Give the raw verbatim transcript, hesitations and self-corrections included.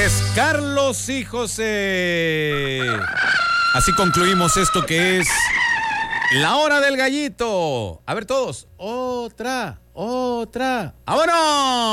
es Carlos y José. Así concluimos esto que es La Hora del Gallito. A ver todos. Otra, otra. ¡Vámonos!